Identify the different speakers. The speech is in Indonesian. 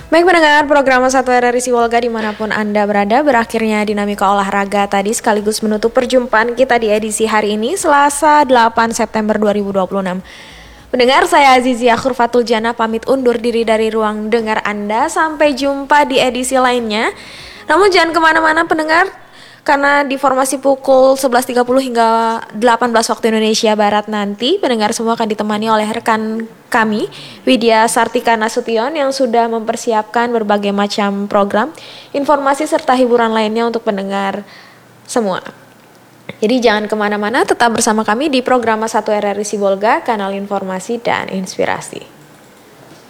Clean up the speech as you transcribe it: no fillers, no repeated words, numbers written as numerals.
Speaker 1: Baik pendengar program 1 RRI Sibolga dimanapun Anda berada, berakhirnya dinamika olahraga tadi sekaligus menutup perjumpaan kita di edisi hari ini, Selasa 8 September 2026. Pendengar, saya Azizia Khurfatul Jana pamit undur diri dari ruang dengar Anda. Sampai jumpa di edisi lainnya. Namun jangan kemana-mana pendengar, karena di formasi pukul 11.30 hingga 18 waktu Indonesia Barat nanti, pendengar semua akan ditemani oleh rekan kami, Widya Sartika Nasution, yang sudah mempersiapkan berbagai macam program, informasi serta hiburan lainnya untuk pendengar semua. Jadi jangan kemana-mana, tetap bersama kami di program 1 RRI Sibolga, kanal informasi dan inspirasi.